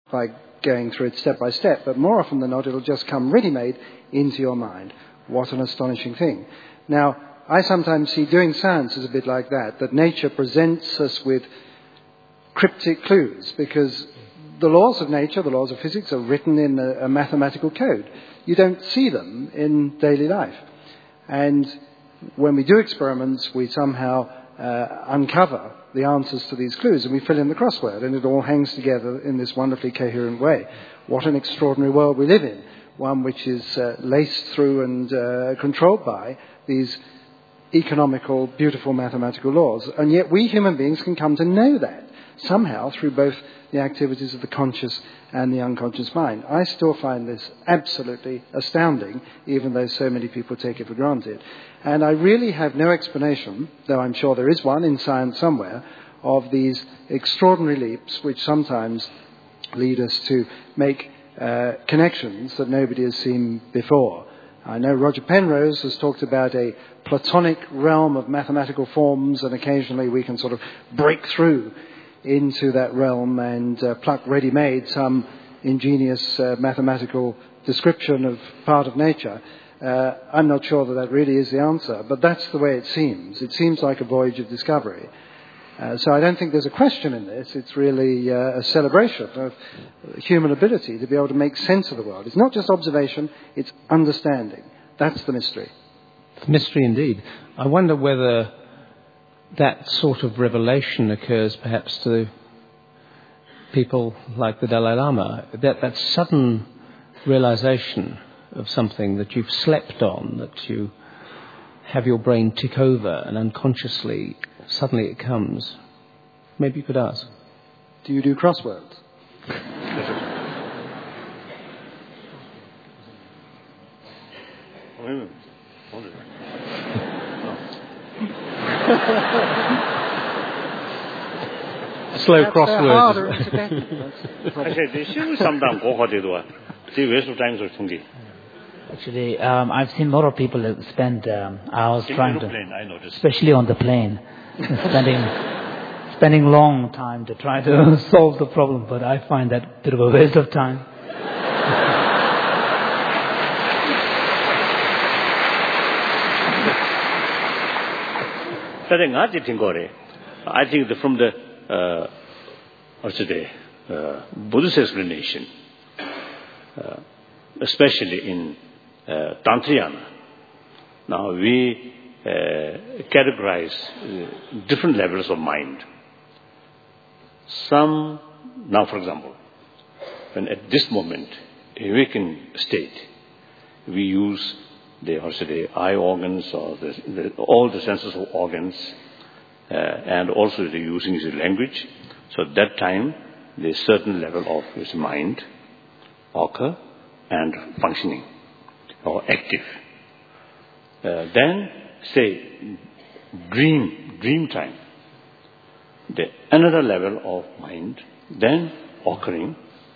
by going through it step by step, but more often than not, it'll just come ready-made into your mind. What an astonishing thing. Now, I sometimes see doing science as a bit like that nature presents us with cryptic clues, because the laws of nature, the laws of physics, are written in a mathematical code. You don't see them in daily life. And when we do experiments, we somehow uncover the answers to these clues, and we fill in the crossword, and it all hangs together in this wonderfully coherent way. What an extraordinary world we live in, one which is laced through and controlled by these economical, beautiful mathematical laws. And yet we human beings can come to know that somehow through both the activities of the conscious and the unconscious mind. I still find this absolutely astounding, even though so many people take it for granted. And I really have no explanation, though I'm sure there is one in science somewhere, of these extraordinary leaps which sometimes lead us to make connections that nobody has seen before. I know Roger Penrose has talked about a Platonic realm of mathematical forms, and occasionally we can sort of break through into that realm and pluck ready-made some ingenious mathematical description of part of nature. I'm not sure that really is the answer, but that's the way it seems. It seems like a voyage of discovery. So I don't think there's a question in this. It's really a celebration of human ability to be able to make sense of the world. It's not just observation, it's understanding. That's the mystery. It's a mystery indeed. I wonder whether that sort of revelation occurs perhaps to people like the Dalai Lama, that sudden realization of something that you've slept on, that you have your brain tick over and unconsciously, suddenly it comes. Maybe you could ask. Do you do crosswords? Slow crosswords. Actually, I've seen a lot of people spend hours trying to, especially on the plane, spending long time to try to solve the problem. But I find that a bit of a waste of time. I think that from the Buddhist explanation, especially in Tantrayana, now we categorize different levels of mind. Some, now for example, when at this moment, awakened state, we use the eye organs or all the senses of organs, and also the using his language. So at that time, the certain level of his mind occur and functioning or active. Then, say, dream time, another level of mind, then occurring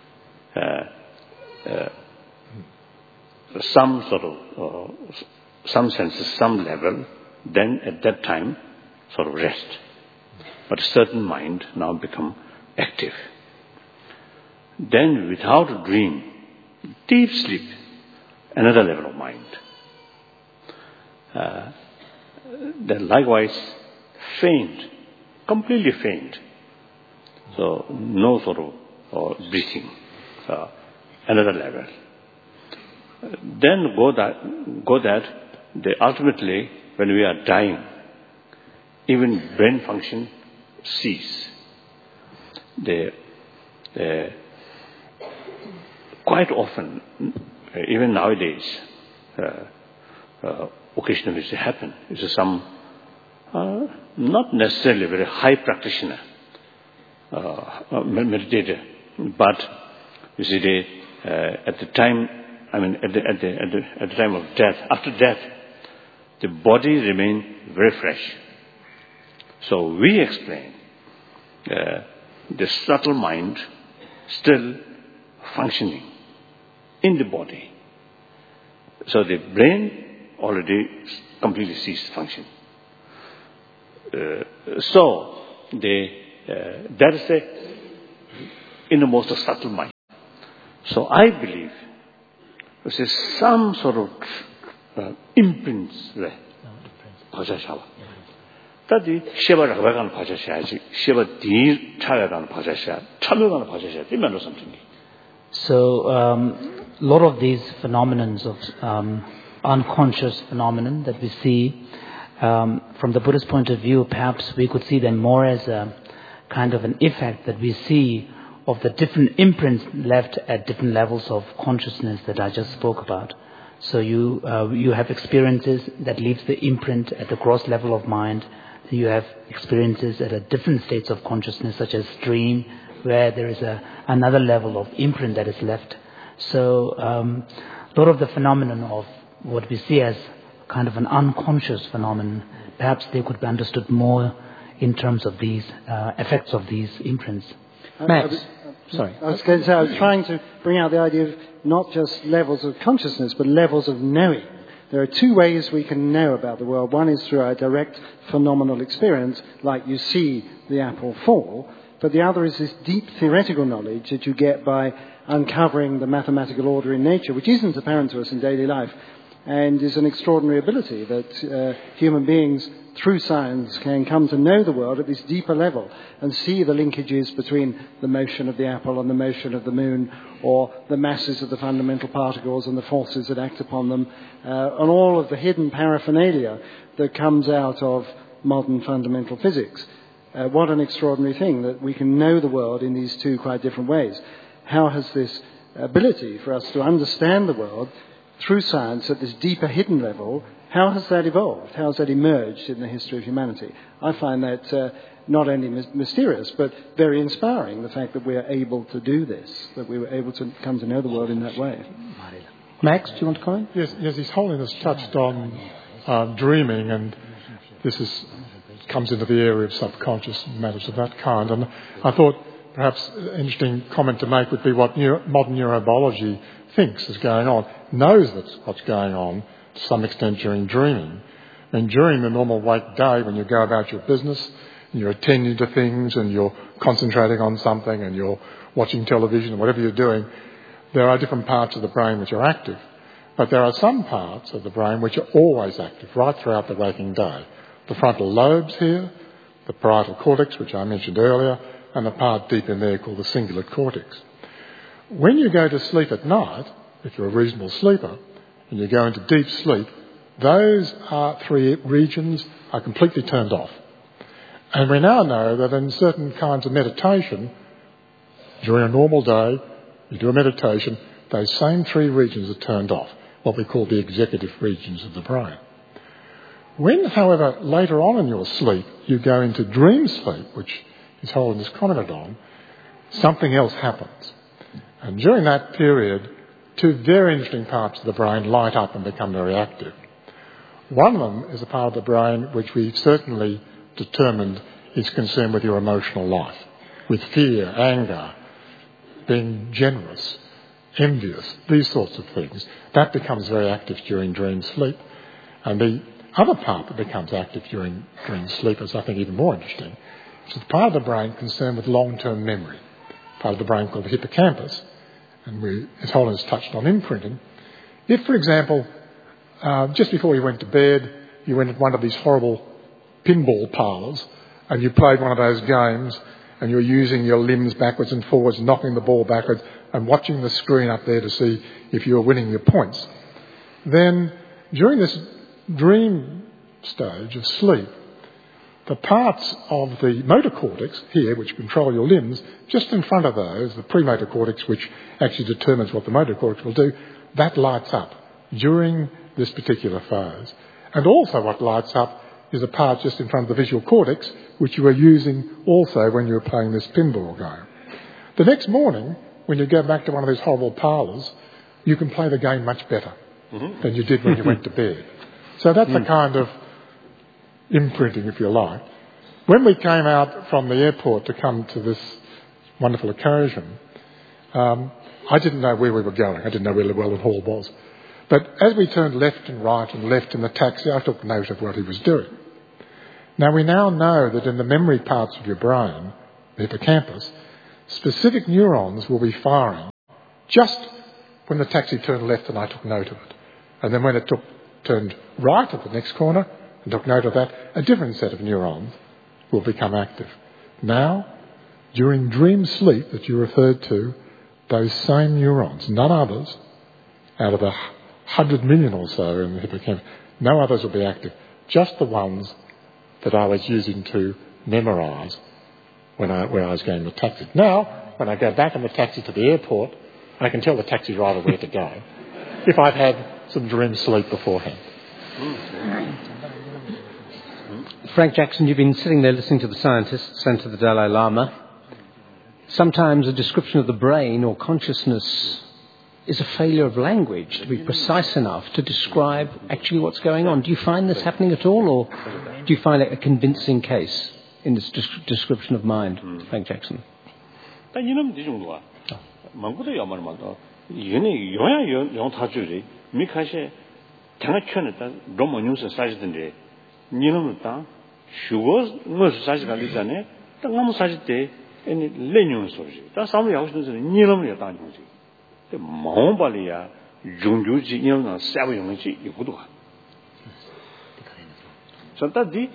some sort of, some senses, some level, then at that time, sort of rest. But a certain mind now become active. Then without a dream, deep sleep, another level of mind. Then likewise, faint, completely faint. So no sort of breathing, another level. Then go that ultimately when we are dying, even brain function cease. Quite often, even nowadays, occasionally it happen. It's some not necessarily very high practitioner, meditator, but you see, at the time, at the time of death, after death, the body remains very fresh. So we explain the subtle mind still functioning in the body. So the brain already completely ceased function. So that is the innermost subtle mind. So I believe there's some sort of imprints there. 따디 시바를 가가는 바자셔야지. 시바 뒤 차가는 바자셔야. 참여가는 바자셔야. 이면로 something. So a lot of these phenomena of unconscious phenomenon that we see from the Buddhist point of view, perhaps we could see them more as a kind of an effect that we see of the different imprints left at different levels of consciousness that I just spoke about. So you have experiences that leaves the imprint at the gross level of mind. You have experiences at a different states of consciousness, such as dream, where there is another level of imprint that is left. So a lot of the phenomenon of what we see as kind of an unconscious phenomenon, perhaps they could be understood more in terms of these effects of these imprints. Max, sorry. I was going to say, I was trying to bring out the idea of not just levels of consciousness, but levels of knowing. There are two ways we can know about the world. One is through our direct phenomenal experience, like you see the apple fall. But the other is this deep theoretical knowledge that you get by uncovering the mathematical order in nature, which isn't apparent to us in daily life, and is an extraordinary ability that human beings, through science, can come to know the world at this deeper level and see the linkages between the motion of the apple and the motion of the moon, or the masses of the fundamental particles and the forces that act upon them, and all of the hidden paraphernalia that comes out of modern fundamental physics. What an extraordinary thing that we can know the world in these two quite different ways. How has this ability for us to understand the world through science at this deeper hidden level, how has that evolved? How has that emerged in the history of humanity? I find that not only mysterious, but very inspiring, the fact that we are able to do this, that we were able to come to know the world in that way. Max, do you want to comment? Yes, His Holiness touched on dreaming, and this comes into the area of subconscious matters of that kind. And I thought perhaps an interesting comment to make would be what modern neurobiology thinks is going on, knows that's what's going on to some extent during dreaming. And during the normal wake day, when you go about your business and you're attending to things and you're concentrating on something and you're watching television, whatever you're doing, there are different parts of the brain which are active. But there are some parts of the brain which are always active right throughout the waking day. The frontal lobes here, the parietal cortex, which I mentioned earlier, and the part deep in there called the cingulate cortex. When you go to sleep at night, if you're a reasonable sleeper, and you go into deep sleep, those three regions are completely turned off. And we now know that in certain kinds of meditation, during a normal day, you do a meditation, those same three regions are turned off, what we call the executive regions of the brain. When, however, later on in your sleep, you go into dream sleep, which His Holiness commented on, something else happens. And during that period, two very interesting parts of the brain light up and become very active. One of them is a part of the brain which we've certainly determined is concerned with your emotional life, with fear, anger, being generous, envious, these sorts of things. That becomes very active during dream sleep. And the other part that becomes active during dream sleep is, I think, even more interesting. It's the part of the brain concerned with long-term memory, part of the brain called the hippocampus. And His Holiness touched on imprinting. If, for example, just before you went to bed, you went to one of these horrible pinball parlours and you played one of those games and you're using your limbs backwards and forwards, knocking the ball backwards and watching the screen up there to see if you're winning your points, then during this dream stage of sleep, the parts of the motor cortex here, which control your limbs, just in front of those, the premotor cortex, which actually determines what the motor cortex will do, that lights up during this particular phase. And also what lights up is a part just in front of the visual cortex, which you were using also when you were playing this pinball game. The next morning, when you go back to one of these horrible parlours, you can play the game much better than you did when you went to bed. So that's a kind of imprinting, if you like. When we came out from the airport to come to this wonderful occasion, I didn't know where we were going. I didn't know where Llewellyn Hall was. But as we turned left and right and left in the taxi, I took note of what he was doing. Now, we now know that in the memory parts of your brain, the hippocampus, specific neurons will be firing just when the taxi turned left and I took note of it. And then when it turned right at the next corner and took note of that, a different set of neurons will become active. Now, during dream sleep that you referred to, those same neurons, none others, out of 100 million or so in the hippocampus, no others will be active. Just the ones that I was using to memorise when I was going in the taxi. Now, when I go back in the taxi to the airport, I can tell the taxi driver where to go if I've had some dream sleep beforehand. Frank Jackson, you've been sitting there listening to the scientists and to the Dalai Lama. Sometimes a description of the brain or consciousness is a failure of language to be precise enough to describe actually what's going on. Do you find this happening at all, or do you find it a convincing case in this description of mind, Frank Jackson? So that the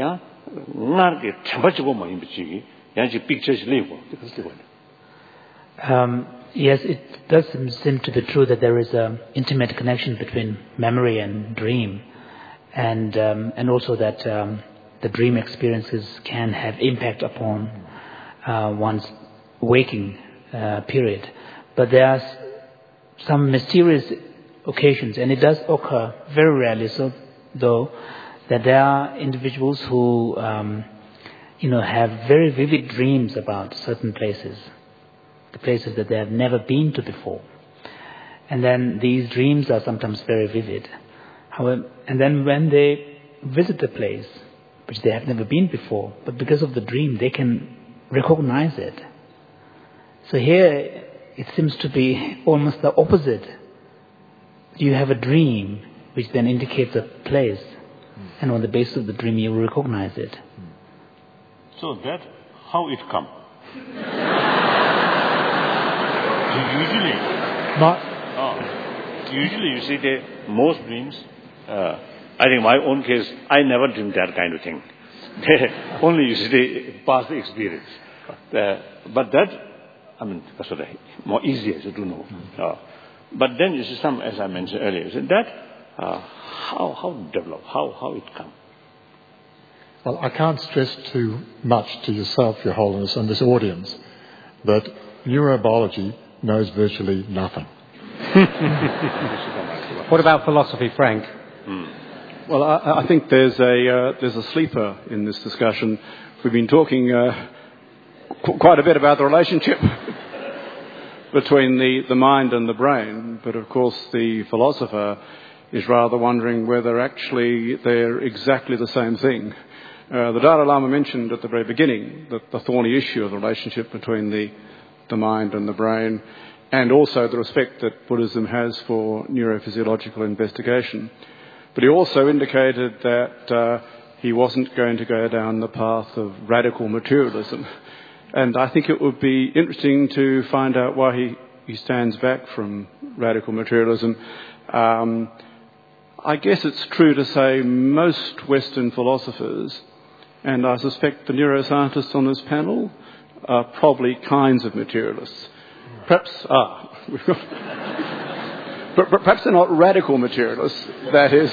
yes, it does seem to be true that there is an intimate connection between memory and dream, and also that the dream experiences can have impact upon one's waking period. But there are some mysterious occasions, and it does occur very rarely, though, that there are individuals who have very vivid dreams about certain places, the places that they have never been to before. And then these dreams are sometimes very vivid. However, and then when they visit the place, which they have never been before, but because of the dream, they can recognize it. So here, it seems to be almost the opposite. You have a dream, which then indicates a place, and on the basis of the dream, you recognize it. So that how it come? Usually you see the most dreams. I think my own case, I never dreamed that kind of thing. Only you see the past experience. But that, that's what more easier to know. But then you see some, as I mentioned earlier, that how develop, how it come. Well, I can't stress too much to yourself, Your Holiness, and this audience, that neurobiology knows virtually nothing. What about philosophy, Frank? Well, I think there's a sleeper in this discussion. We've been talking quite a bit about the relationship between the mind and the brain, but of course the philosopher is rather wondering whether actually they're exactly the same thing. The Dalai Lama mentioned at the very beginning that the thorny issue of the relationship between the mind and the brain, and also the respect that Buddhism has for neurophysiological investigation. But he also indicated that he wasn't going to go down the path of radical materialism. And I think it would be interesting to find out why he stands back from radical materialism. I guess it's true to say most Western philosophers, and I suspect the neuroscientists on this panel, are probably kinds of materialists. Perhaps they're not radical materialists. That is,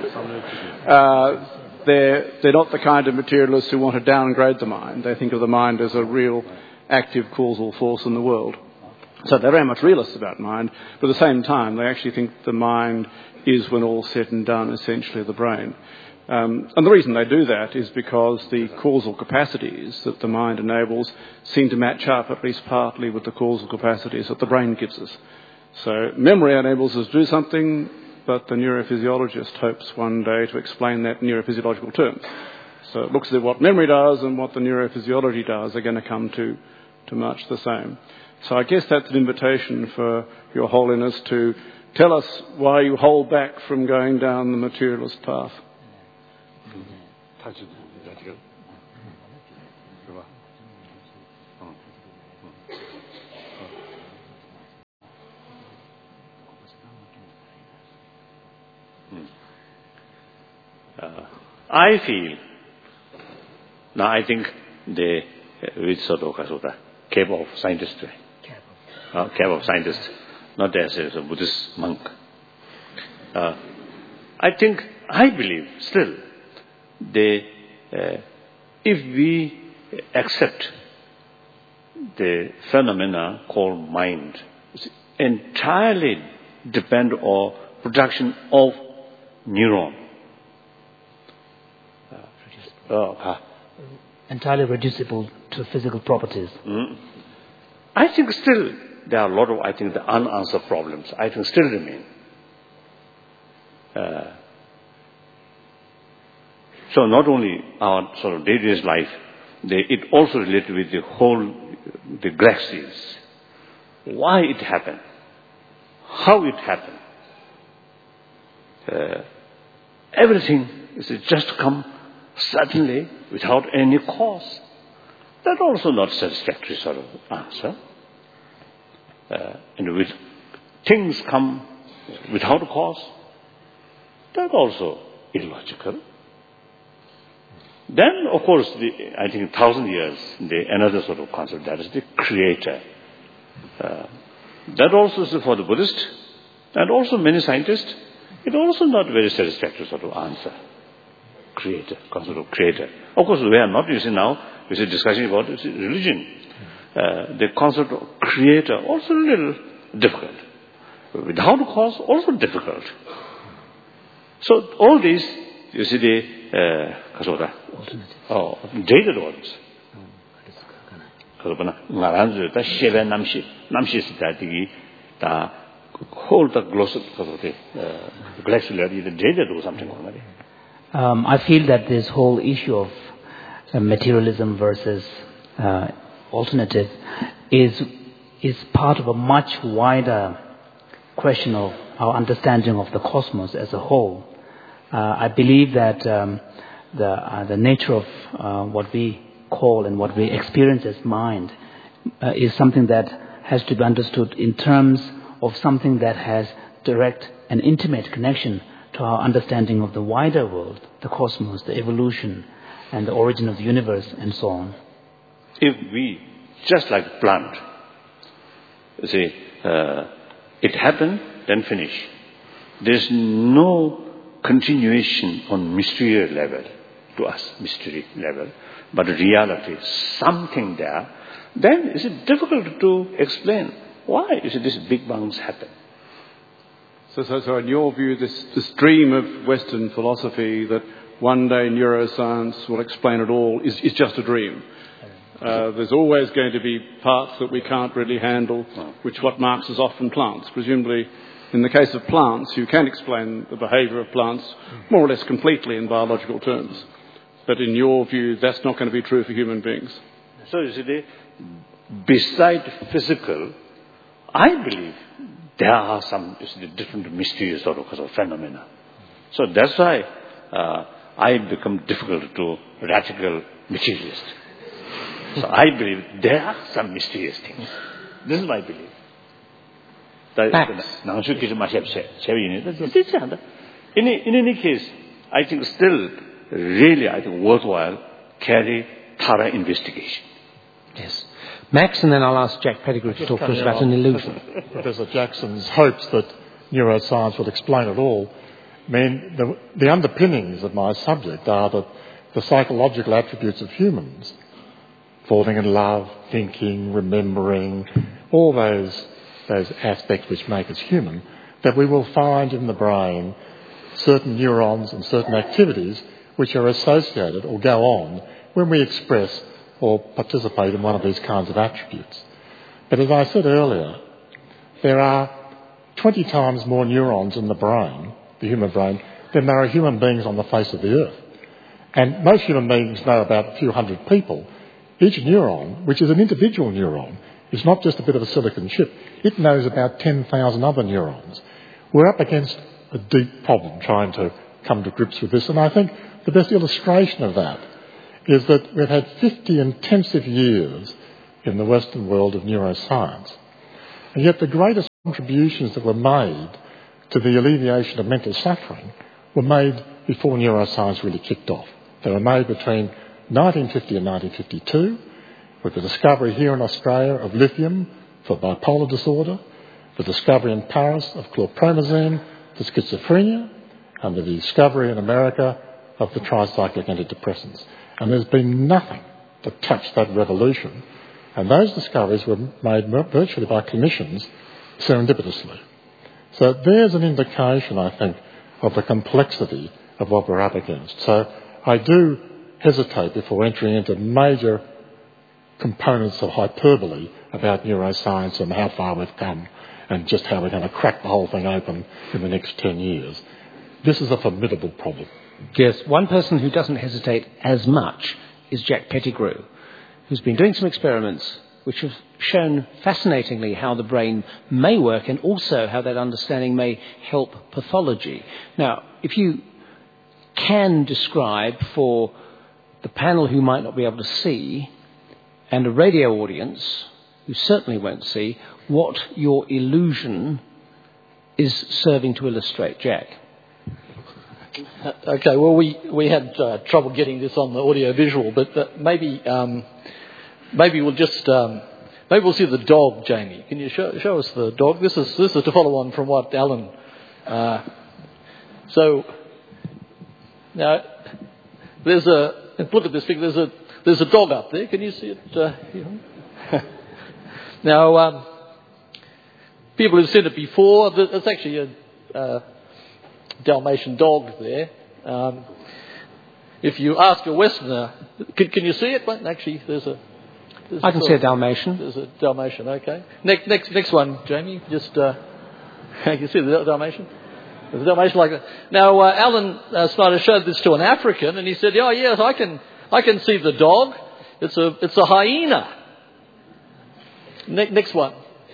they're not the kind of materialists who want to downgrade the mind. They think of the mind as a real active causal force in the world. So they're very much realists about mind, but at the same time they actually think the mind is, when all's said and done, essentially the brain. And the reason they do that is because the causal capacities that the mind enables seem to match up, at least partly, with the causal capacities that the brain gives us. So memory enables us to do something, but the neurophysiologist hopes one day to explain that in neurophysiological terms. So it looks at what memory does and what the neurophysiology does are going to come to much the same. So I guess that's an invitation for Your Holiness to tell us why you hold back from going down the materialist path. I feel, now I think the, with sort of cave of scientists, cave of scientists, not as a Buddhist monk. I believe still, if we accept the phenomena called mind, entirely depend on production of neuron. Entirely reducible to physical properties. I think still there are a lot of, the unanswered problems, still remain. So not only our sort of day-to-day life, it also related with the galaxies. Why it happened? How it happened? Everything is just come suddenly without any cause. That also not satisfactory sort of answer. And with things come without a cause, that also illogical. Then, of course, 1,000 years, another sort of concept, that is the creator. That also is for the Buddhist, and also many scientists, it also not very satisfactory sort of answer. Creator, concept of creator. Of course, we are not now discussing about religion. The concept of creator also a little difficult. Without a cause, also difficult. So all these, jaded ones. Hold the glossary, jaded or something. I feel that this whole issue of materialism versus alternative is part of a much wider question of our understanding of the cosmos as a whole. I believe that the nature of what we call and what we experience as mind is something that has to be understood in terms of something that has direct and intimate connection to our understanding of the wider world, the cosmos, the evolution, and the origin of the universe, and so on. If we, just like plant, it happened, then finish. There's no continuation on mystery level to us, but reality, something there, then is it difficult to explain why this Big Bangs happen. So in your view, this dream of Western philosophy that one day neuroscience will explain it all is just a dream. There's always going to be parts that we can't really handle, which what marks us off from plants. Presumably, in the case of plants, you can explain the behaviour of plants more or less completely in biological terms. But in your view, that's not going to be true for human beings. So beside physical, I believe there are some different mysterious sort of phenomena. So that's why I become difficult to radical materialist. So I believe there are some mysterious things. This is my belief. In any case, I think still really worthwhile carry thorough investigation. Yes. Max, and then I'll ask Jack Pettigrew to talk to us about an illusion. Professor Jackson's hopes that neuroscience will explain it all. I mean, the underpinnings of my subject are that the psychological attributes of humans, falling in love, thinking, remembering, all those aspects which make us human, that we will find in the brain certain neurons and certain activities which are associated or go on when we express or participate in one of these kinds of attributes. But as I said earlier, there are 20 times more neurons in the brain, the human brain, than there are human beings on the face of the earth. And most human beings know about a few hundred people. Each neuron, which is an individual neuron, is not just a bit of a silicon chip. It knows about 10,000 other neurons. We're up against a deep problem trying to come to grips with this. And I think the best illustration of that is that we've had 50 intensive years in the Western world of neuroscience. And yet the greatest contributions that were made to the alleviation of mental suffering were made before neuroscience really kicked off. They were made between 1950 and 1952, with the discovery here in Australia of lithium for bipolar disorder, the discovery in Paris of chlorpromazine for schizophrenia, and the discovery in America of the tricyclic antidepressants. And there's been nothing to touch that revolution. And those discoveries were made virtually by clinicians serendipitously. So there's an indication, I think, of the complexity of what we're up against. So I do hesitate before entering into major components of hyperbole about neuroscience and how far we've come and just how we're going to crack the whole thing open in the next 10 years. This is a formidable problem. Yes, one person who doesn't hesitate as much is Jack Pettigrew, who's been doing some experiments which have shown fascinatingly how the brain may work and also how that understanding may help pathology. Now, if you can describe for the panel who might not be able to see and a radio audience who certainly won't see what your illusion is serving to illustrate, Jack. Okay, well, we had trouble getting this on the audio-visual, but maybe we'll just maybe we'll see the dog, Jamie. Can you show us the dog? This is to follow on from what Alan. So now look at this thing. There's a dog up there. Can you see it? Now, people who've seen it before, there's actually a Dalmatian dog there. If you ask a Westerner, can you see it? Well, actually, I can see a Dalmatian. There's a Dalmatian. Okay. Next one, Jamie. Just can you see the Dalmatian? There's a Dalmatian like that. Now, Alan Snyder showed this to an African, and he said, "Oh yes, I can see the dog. It's a hyena." Next one.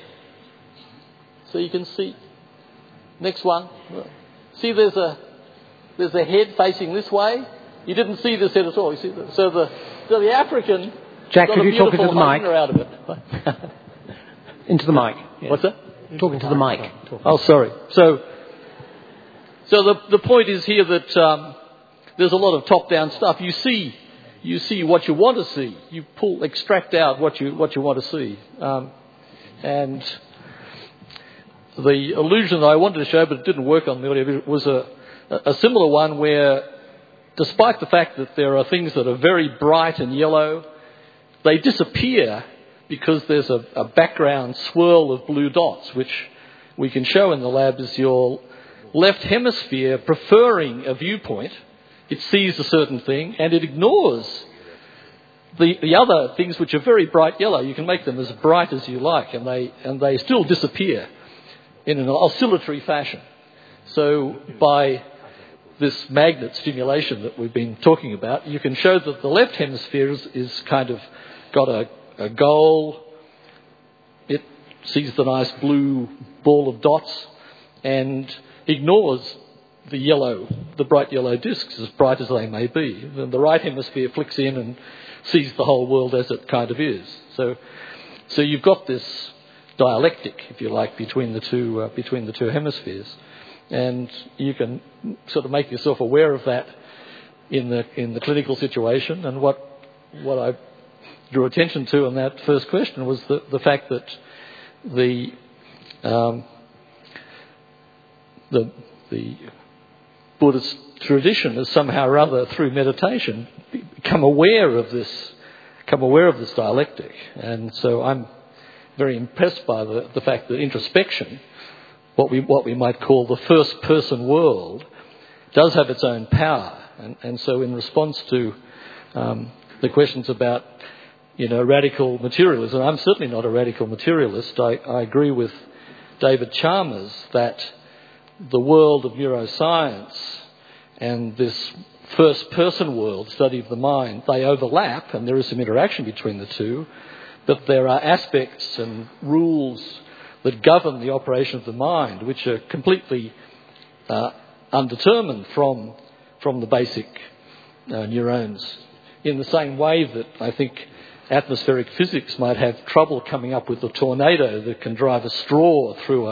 So you can see. Next one. See, there's a head facing this way. You didn't see this head at all. You see, so the African. Jack, could you talk into the mic? Out of it. Into the mic. Yes. What's that? Talking to the mic. Oh, sorry. So the point is here that there's a lot of top-down stuff. You see what you want to see. You extract out what you want to see, and the illusion that I wanted to show, but it didn't work on the audio, was a similar one where, despite the fact that there are things that are very bright and yellow, they disappear because there's a background swirl of blue dots, which we can show in the lab as your left hemisphere preferring a viewpoint. It sees a certain thing and it ignores the other things which are very bright yellow. You can make them as bright as you like, and they still disappear in an oscillatory fashion. So by this magnet stimulation that we've been talking about, you can show that the left hemisphere is kind of got a goal. It sees the nice blue ball of dots and ignores the bright yellow discs, as bright as they may be. Then the right hemisphere flicks in and sees the whole world as it kind of is. So you've got this dialectic, if you like, between the two hemispheres, and you can sort of make yourself aware of that in the clinical situation. And what I drew attention to in that first question was the fact that the Buddhist tradition has somehow or other, through meditation, become aware of this dialectic. And so I'm very impressed by the fact that introspection, what we might call the first person world, does have its own power. And so in response to the questions about radical materialism, I'm certainly not a radical materialist. I agree with David Chalmers that the world of neuroscience and this first person world, study of the mind, they overlap, and there is some interaction between the two, but there are aspects and rules that govern the operation of the mind which are completely undetermined from the basic neurons. In the same way that I think atmospheric physics might have trouble coming up with a tornado that can drive a straw through